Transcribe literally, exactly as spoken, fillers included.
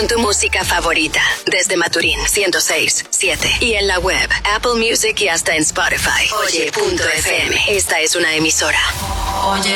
con tu música favorita. Desde Maturín, ciento seis punto siete. Y en la web, Apple Music y hasta en Spotify. Oye punto f m. Esta es una emisora. Oye.